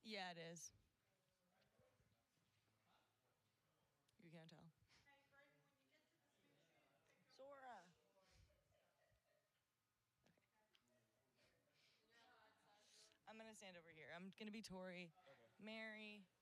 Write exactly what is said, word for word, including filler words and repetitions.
Yeah, it is. You can't tell. Hey, Braden, when you get to the snowshoe, Zora. I'm gonna stand over here. I'm gonna be Tori. Okay. Mary.